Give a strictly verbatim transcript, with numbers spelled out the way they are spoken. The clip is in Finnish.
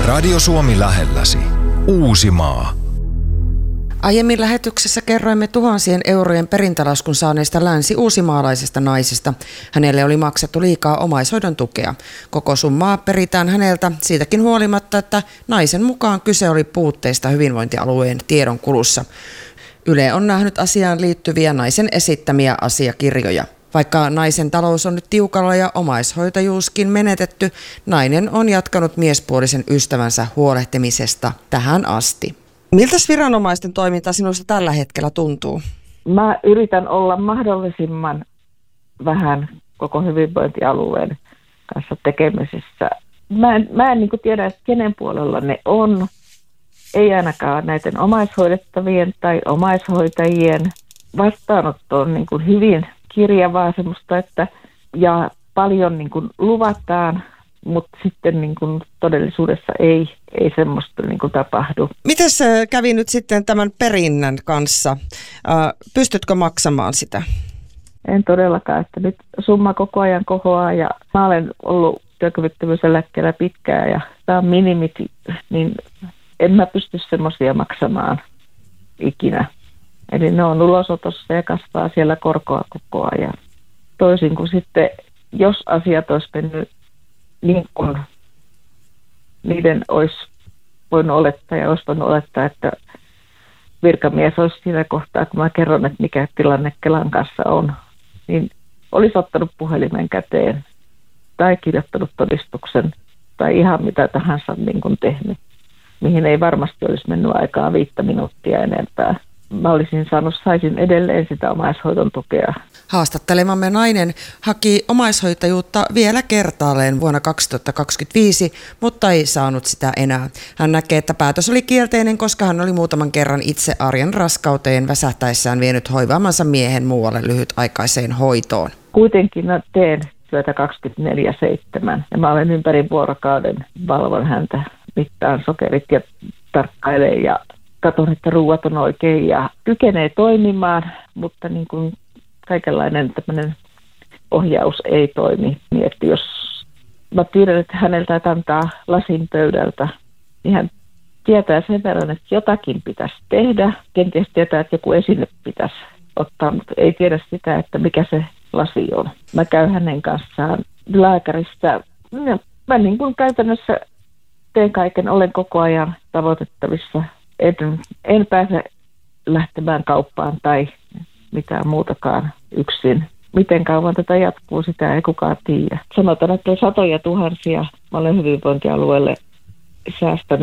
Radio Suomi lähelläsi. Uusimaa. Aiemmin lähetyksessä kerroimme tuhansien eurojen perintälaskun saaneesta länsi-uusimaalaisesta naisesta. Hänelle oli maksettu liikaa omaishoidon tukea. Koko summaa peritään häneltä siitäkin huolimatta, että naisen mukaan kyse oli puutteista hyvinvointialueen tiedonkulussa. Yle on nähnyt asiaan liittyviä naisen esittämiä asiakirjoja. Vaikka naisen talous on nyt tiukalla ja omaishoitajuuskin menetetty, nainen on jatkanut miespuolisen ystävänsä huolehtimisesta tähän asti. Miltäs viranomaisten toiminta sinusta tällä hetkellä tuntuu? Mä yritän olla mahdollisimman vähän koko hyvinvointialueen kanssa tekemisissä. Mä en, mä en niin kuin tiedä, että kenen puolella ne on. Ei ainakaan näiden omaishoidettavien tai omaishoitajien. Vastaanotto on niin kuin hyvin kirjavaa semmoista, että ja paljon niin kuin luvataan, mutta sitten niin kuin todellisuudessa ei, ei semmoista niin kuin tapahdu. Miten se kävi nyt sitten tämän perinnän kanssa? Pystytkö maksamaan sitä? En todellakaan, että nyt summa koko ajan kohoaa ja mä olen ollut työkyvyttömyyseläkkeellä pitkään ja tämä on minimit, niin en mä pysty semmoisia maksamaan ikinä. Eli ne on ulosotossa ja kasvaa siellä korkoa koko ajan. Toisin kuin sitten, jos asiat olisi mennyt niin kuin niiden olisi voinut olettaa ja olisi voinut olettaa, että virkamies olisi siinä kohtaa, kun mä kerron, että mikä tilanne Kelan kanssa on, niin olisi ottanut puhelimen käteen tai kirjoittanut todistuksen tai ihan mitä tahansa niin kuin tehnyt, mihin ei varmasti olisi mennyt aikaa viittä minuuttia enempää. Mä olisin saanut, saisin edelleen sitä omaishoidon tukea. Haastattelemamme nainen haki omaishoitajuutta vielä kertaalleen vuonna kaksituhattakaksikymmentäviisi, mutta ei saanut sitä enää. Hän näkee, että päätös oli kielteinen, koska hän oli muutaman kerran itse arjen raskauteen väsähtäessään vienyt hoivaamansa miehen muualle lyhytaikaiseen hoitoon. Kuitenkin mä teen työtä kaksikymmentäneljä seitsemän ja mä olen ympäri vuorokauden, valvon häntä, mittaan sokerit ja tarkkailen ja katson, että ruuat on oikein ja kykenee toimimaan, mutta niin kuin kaikenlainen tämmöinen ohjaus ei toimi. Niin että jos mä pyydän, että häneltä että antaa lasin pöydältä, niin hän tietää sen verran, että jotakin pitäisi tehdä. Kenties tietää, että joku esine pitäisi ottaa, mutta ei tiedä sitä, että mikä se lasi on. Mä käyn hänen kanssaan lääkärissä. Mä niin kuin käytännössä teen kaiken, olen koko ajan tavoitettavissa. En, en pääse lähtemään kauppaan tai mitään muutakaan yksin. Miten kauan tätä jatkuu, sitä ei kukaan tiedä. Sanotaan, että satoja tuhansia mä olen hyvinvointialueelle säästänyt.